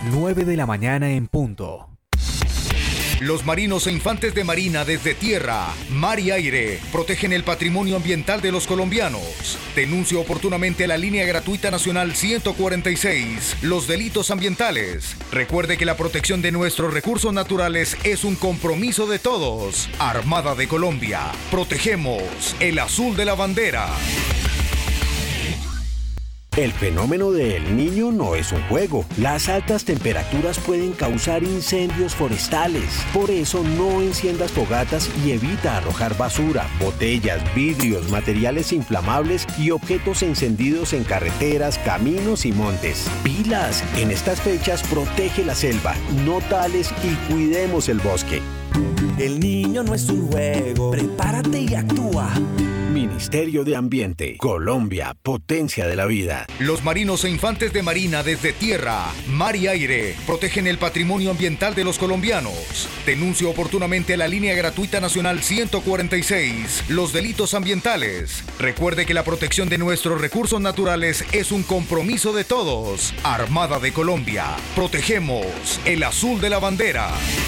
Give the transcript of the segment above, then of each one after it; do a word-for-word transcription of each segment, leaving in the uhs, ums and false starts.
nueve de la mañana en punto. Los marinos e infantes de marina desde tierra, mar y aire protegen el patrimonio ambiental de los colombianos. Denuncie oportunamente a la línea gratuita nacional ciento cuarenta y seis los delitos ambientales. Recuerde que la protección de nuestros recursos naturales es un compromiso de todos. Armada de Colombia, protegemos el azul de la bandera. El fenómeno del Niño no es un juego. Las altas temperaturas pueden causar incendios forestales. Por eso no enciendas fogatas y evita arrojar basura, botellas, vidrios, materiales inflamables y objetos encendidos en carreteras, caminos y montes. ¡Pilas! En estas fechas protege la selva, no tales y cuidemos el bosque. El niño no es un juego. Prepárate y actúa. Ministerio de Ambiente. Colombia, potencia de la vida. Los marinos e infantes de marina desde tierra, mar y aire protegen el patrimonio ambiental de los colombianos. Denuncie oportunamente a la línea gratuita nacional ciento cuarenta y seis los delitos ambientales. Recuerde que la protección de nuestros recursos naturales es un compromiso de todos. Armada de Colombia, protegemos el azul de la bandera.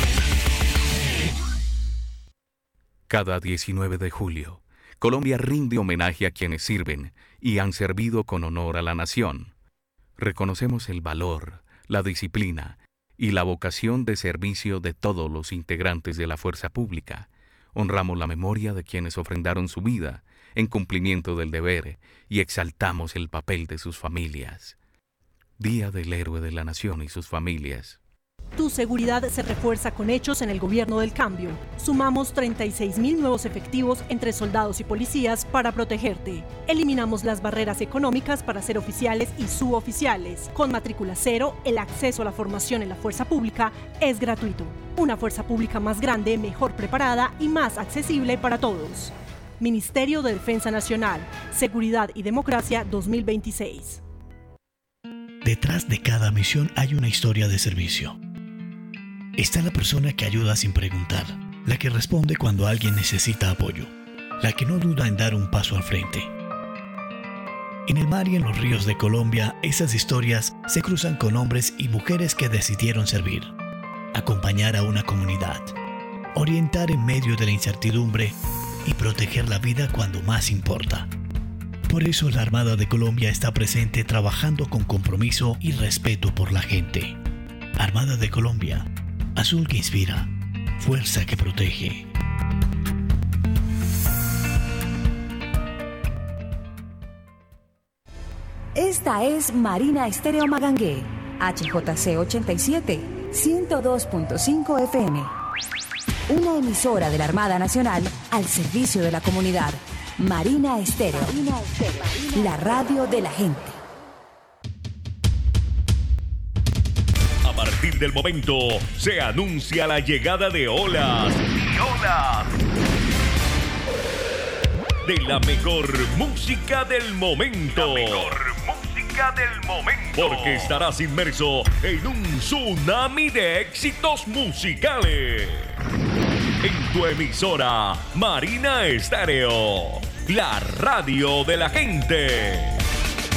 Cada diecinueve de julio, Colombia rinde homenaje a quienes sirven y han servido con honor a la nación. Reconocemos el valor, la disciplina y la vocación de servicio de todos los integrantes de la fuerza pública. Honramos la memoria de quienes ofrendaron su vida en cumplimiento del deber y exaltamos el papel de sus familias. Día del Héroe de la Nación y sus familias. Tu seguridad se refuerza con hechos en el Gobierno del Cambio. Sumamos treinta y seis mil nuevos efectivos entre soldados y policías para protegerte. Eliminamos las barreras económicas para ser oficiales y suboficiales. Con matrícula cero, el acceso a la formación en la fuerza pública es gratuito. Una fuerza pública más grande, mejor preparada y más accesible para todos. Ministerio de Defensa Nacional, Seguridad y Democracia dos mil veintiséis. Detrás de cada misión hay una historia de servicio. Está la persona que ayuda sin preguntar, la que responde cuando alguien necesita apoyo, la que no duda en dar un paso al frente. En el mar y en los ríos de Colombia, esas historias se cruzan con hombres y mujeres que decidieron servir, acompañar a una comunidad, orientar en medio de la incertidumbre y proteger la vida cuando más importa. Por eso la Armada de Colombia está presente trabajando con compromiso y respeto por la gente. Armada de Colombia. Azul que inspira, fuerza que protege. Esta es Marina Estéreo Magangué, H J C ochenta y siete, ciento dos punto cinco F M. Una emisora de la Armada Nacional al servicio de la comunidad. Marina Estéreo, Marina Estéreo, la radio de la gente. A partir del momento se anuncia la llegada de olas y olas de la mejor música del momento. La mejor música del momento. Porque estarás inmerso en un tsunami de éxitos musicales. En tu emisora Marina Estéreo, la radio de la gente.